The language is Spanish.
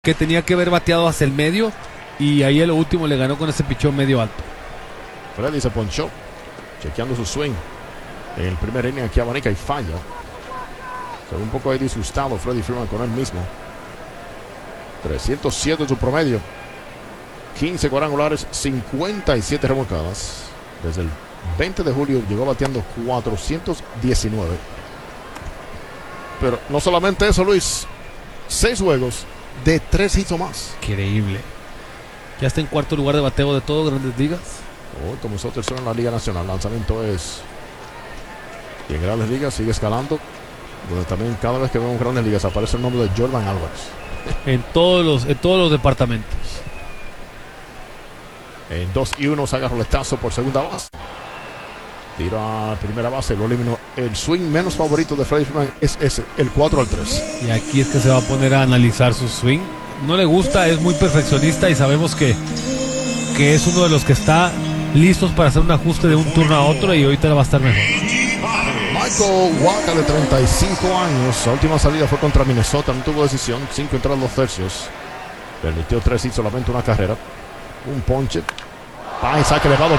que tenía que haber bateado hacia el medio y ahí a lo último le ganó con ese pichón medio alto. Freddy se ponchó, chequeando su swing. En el primer inning aquí abanica y falla. Se ve un poco ahí disgustado Freddie Freeman con él mismo. 307 en su promedio. 15 cuadrangulares, 57 remolcadas. Desde el 20 de julio llegó bateando 419. Pero no solamente eso, Luis. 6 juegos de 3 hits o más. Increíble. Ya está en cuarto lugar de bateo de todo Grandes Ligas. Hoy comenzó tercero en la Liga Nacional. Lanzamiento es. Y en Grandes Ligas sigue escalando. Donde también cada vez que vemos Grandes Ligas aparece el nombre de Jordan Álvarez. En todos los departamentos. En 2-1 saca roletazo por segunda base. Tira a primera base, lo eliminó. El swing menos favorito de Freddie Freeman es ese, el 4-3. Y aquí es que se va a poner a analizar su swing. No le gusta, es muy perfeccionista y sabemos que es uno de los que está listos para hacer un ajuste de un turno a otro y ahorita va a estar mejor. Michael Wacha, de 35 años. La última salida fue contra Minnesota, no tuvo decisión. 5 entradas 2 tercios. Permitió 3 hits, solamente una carrera. Un ponche. Va en saque elevado,